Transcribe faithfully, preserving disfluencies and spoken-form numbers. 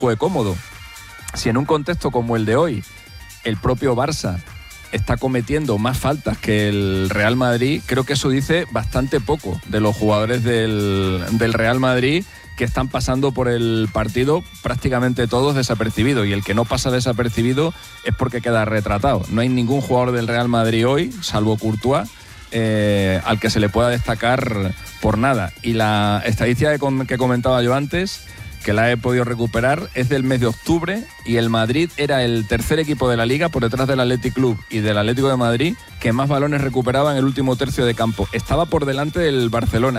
fue cómodo. Si en un contexto como el de hoy, el propio Barça está cometiendo más faltas que el Real Madrid, creo que eso dice bastante poco de los jugadores del, del Real Madrid, que están pasando por el partido prácticamente todos desapercibidos, y el que no pasa desapercibido es porque queda retratado. No hay ningún jugador del Real Madrid hoy, salvo Courtois, eh, al que se le pueda destacar por nada. Y la estadística que, que comentaba yo antes, que la he podido recuperar, es del mes de octubre, y el Madrid era el tercer equipo de la Liga, por detrás del Athletic Club y del Atlético de Madrid, que más balones recuperaba en el último tercio de campo. Estaba por delante del Barcelona.